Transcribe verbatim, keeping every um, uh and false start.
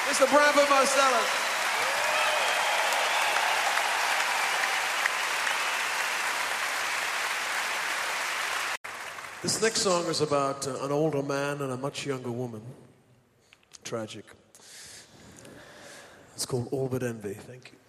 Mister Branford Marsalis. This next song is about uh, an older man and a much younger woman. Tragic. It's called All But Envy. Thank you.